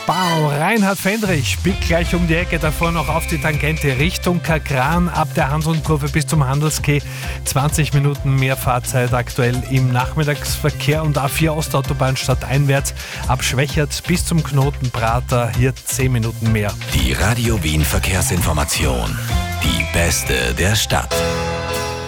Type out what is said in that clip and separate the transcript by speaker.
Speaker 1: Wow, Reinhard Fendrich biegt gleich um die Ecke, davor noch auf die Tangente Richtung Kagran, ab der Hansl-Kurve bis zum Handelskeh. 20 Minuten mehr Fahrzeit aktuell im Nachmittagsverkehr und A4 Ostautobahn stadteinwärts ab Schwächert bis zum Knoten Prater, hier 10 Minuten mehr.
Speaker 2: Die Radio Wien Verkehrsinformation. Die beste der Stadt.